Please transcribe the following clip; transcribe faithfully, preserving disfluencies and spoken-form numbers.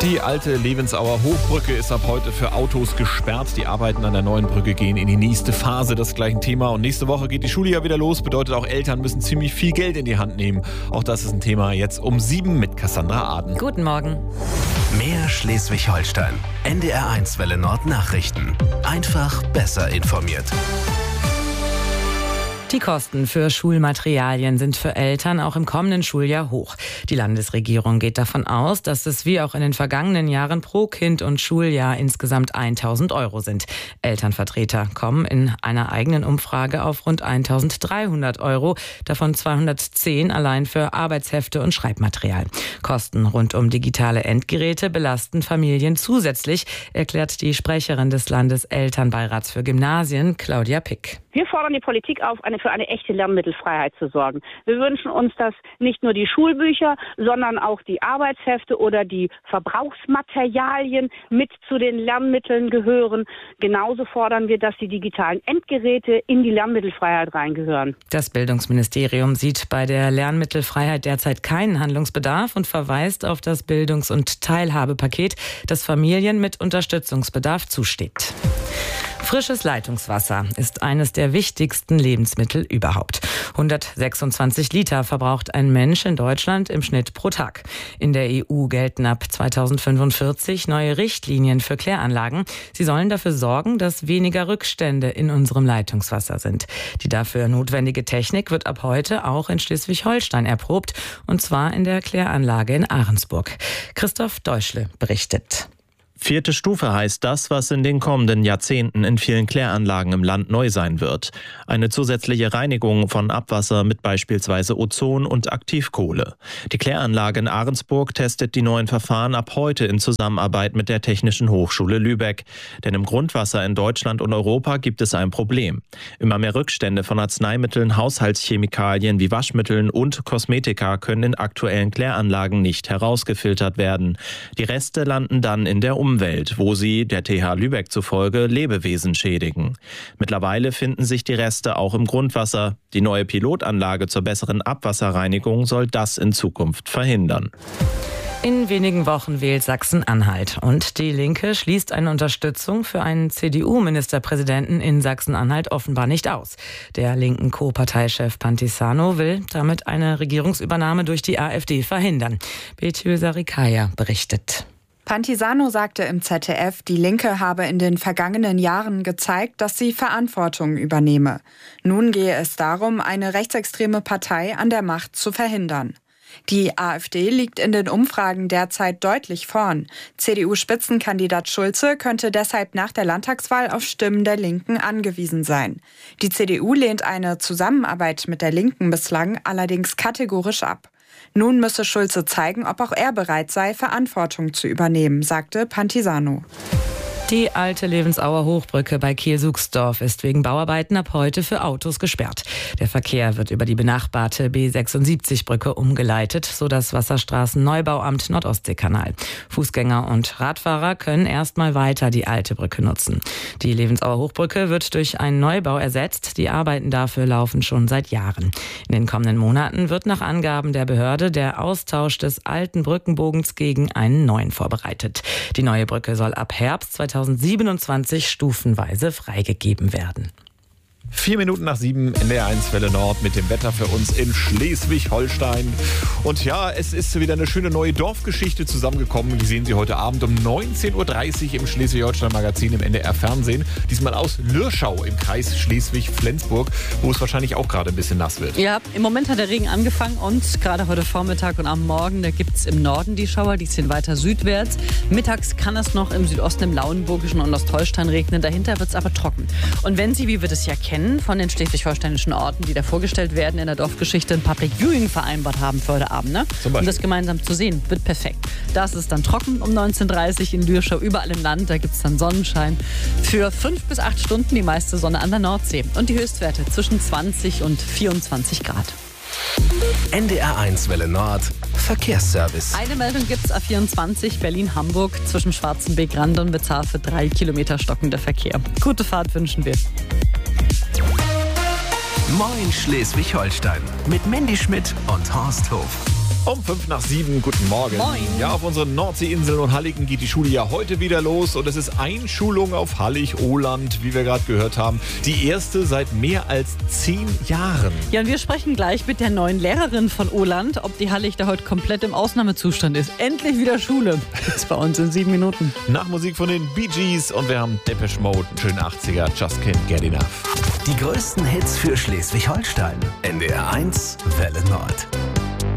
Die alte Levensauer Hochbrücke ist ab heute für Autos gesperrt. Die Arbeiten an der neuen Brücke gehen in die nächste Phase. Das gleiche Thema. Und nächste Woche geht die Schule ja wieder los. Bedeutet, auch Eltern müssen ziemlich viel Geld in die Hand nehmen. Auch das ist ein Thema jetzt um sieben mit Cassandra Aden. Guten Morgen. Mehr Schleswig-Holstein. N D R eins Welle Nord Nachrichten. Einfach besser informiert. Die Kosten für Schulmaterialien sind für Eltern auch im kommenden Schuljahr hoch. Die Landesregierung geht davon aus, dass es wie auch in den vergangenen Jahren pro Kind und Schuljahr insgesamt tausend Euro sind. Elternvertreter kommen in einer eigenen Umfrage auf rund eintausenddreihundert Euro, davon zweihundertzehn allein für Arbeitshefte und Schreibmaterial. Kosten rund um digitale Endgeräte belasten Familien zusätzlich, erklärt die Sprecherin des Landeselternbeirats für Gymnasien, Claudia Pick. Wir fordern die Politik auf, eine, für eine echte Lernmittelfreiheit zu sorgen. Wir wünschen uns, dass nicht nur die Schulbücher, sondern auch die Arbeitshefte oder die Verbrauchsmaterialien mit zu den Lernmitteln gehören. Genauso fordern wir, dass die digitalen Endgeräte in die Lernmittelfreiheit reingehören. Das Bildungsministerium sieht bei der Lernmittelfreiheit derzeit keinen Handlungsbedarf und verweist auf das Bildungs- und Teilhabepaket, das Familien mit Unterstützungsbedarf zusteht. Frisches Leitungswasser ist eines der wichtigsten Lebensmittel überhaupt. hundertsechsundzwanzig Liter verbraucht ein Mensch in Deutschland im Schnitt pro Tag. In der E U gelten ab zweitausendfünfundvierzig neue Richtlinien für Kläranlagen. Sie sollen dafür sorgen, dass weniger Rückstände in unserem Leitungswasser sind. Die dafür notwendige Technik wird ab heute auch in Schleswig-Holstein erprobt, und zwar in der Kläranlage in Ahrensburg. Christoph Deutschle berichtet. Vierte Stufe heißt das, was in den kommenden Jahrzehnten in vielen Kläranlagen im Land neu sein wird. Eine zusätzliche Reinigung von Abwasser mit beispielsweise Ozon und Aktivkohle. Die Kläranlage in Ahrensburg testet die neuen Verfahren ab heute in Zusammenarbeit mit der Technischen Hochschule Lübeck. Denn im Grundwasser in Deutschland und Europa gibt es ein Problem. Immer mehr Rückstände von Arzneimitteln, Haushaltschemikalien wie Waschmitteln und Kosmetika können in aktuellen Kläranlagen nicht herausgefiltert werden. Die Reste landen dann in der Umwelt. Umwelt, wo sie, der T H Lübeck zufolge, Lebewesen schädigen. Mittlerweile finden sich die Reste auch im Grundwasser. Die neue Pilotanlage zur besseren Abwasserreinigung soll das in Zukunft verhindern. In wenigen Wochen wählt Sachsen-Anhalt und die Linke schließt eine Unterstützung für einen C D U-Ministerpräsidenten in Sachsen-Anhalt offenbar nicht aus. Der linken Co-Parteichef Pantisano will damit eine Regierungsübernahme durch die AfD verhindern. Betül Sarikaya berichtet. Pantisano sagte im Z D F, die Linke habe in den vergangenen Jahren gezeigt, dass sie Verantwortung übernehme. Nun gehe es darum, eine rechtsextreme Partei an der Macht zu verhindern. Die AfD liegt in den Umfragen derzeit deutlich vorn. C D U-Spitzenkandidat Schulze könnte deshalb nach der Landtagswahl auf Stimmen der Linken angewiesen sein. Die C D U lehnt eine Zusammenarbeit mit der Linken bislang allerdings kategorisch ab. Nun müsse Schulze zeigen, ob auch er bereit sei, Verantwortung zu übernehmen, sagte Pantisano. Die alte Levensauer Hochbrücke bei Kiel-Suchsdorf ist wegen Bauarbeiten ab heute für Autos gesperrt. Der Verkehr wird über die benachbarte B sechsundsiebzig Brücke umgeleitet, so das Wasserstraßen-Neubauamt Nordostseekanal. Fußgänger und Radfahrer können erstmal weiter die alte Brücke nutzen. Die Levensauer Hochbrücke wird durch einen Neubau ersetzt. Die Arbeiten dafür laufen schon seit Jahren. In den kommenden Monaten wird nach Angaben der Behörde der Austausch des alten Brückenbogens gegen einen neuen vorbereitet. Die neue Brücke soll ab Herbst zweitausendsiebenundzwanzig stufenweise freigegeben werden. Vier Minuten nach sieben, N D R eins Welle Nord mit dem Wetter für uns in Schleswig-Holstein. Und ja, es ist wieder eine schöne neue Dorfgeschichte zusammengekommen. Die sehen Sie heute Abend um neunzehn Uhr dreißig im Schleswig-Holstein-Magazin im N D R-Fernsehen. Diesmal aus Lürschau im Kreis Schleswig-Flensburg, wo es wahrscheinlich auch gerade ein bisschen nass wird. Ja, im Moment hat der Regen angefangen und gerade heute Vormittag und am Morgen, da gibt es im Norden die Schauer, die ziehen weiter südwärts. Mittags kann es noch im Südosten, im Lauenburgischen und Ostholstein regnen. Dahinter wird es aber trocken. Und wenn Sie, wie wir das ja kennen, von den schleswig-holsteinischen Orten, die da vorgestellt werden in der Dorfgeschichte, ein Public Viewing vereinbart haben für heute Abend. Ne? Um das gemeinsam zu sehen, wird perfekt. Da ist es dann trocken um neunzehn Uhr dreißig in Lürschau, überall im Land. Da gibt es dann Sonnenschein für fünf bis acht Stunden, die meiste Sonne an der Nordsee. Und die Höchstwerte zwischen zwanzig und vierundzwanzig Grad. N D R eins Welle Nord Verkehrsservice. Eine Meldung gibt es A vierundzwanzig Berlin-Hamburg zwischen Schwarzenbeck, Rand und Bezarfe, drei Kilometer stockender Verkehr. Gute Fahrt wünschen wir. Moin Schleswig-Holstein mit Mandy Schmidt und Horst Hof. Um fünf nach sieben, guten Morgen. Moin. Ja, auf unseren Nordseeinseln und Halligen geht die Schule ja heute wieder los und es ist Einschulung auf Hallig-Oland, wie wir gerade gehört haben. Die erste seit mehr als zehn Jahren. Ja, und wir sprechen gleich mit der neuen Lehrerin von Oland, ob die Hallig da heute komplett im Ausnahmezustand ist. Endlich wieder Schule. Gibt's bei uns in sieben Minuten. Nach Musik von den Bee Gees und wir haben Depeche Mode, einen schönen achtziger, Just Can't Get Enough. Die größten Hits für Schleswig-Holstein. N D R eins Welle Nord.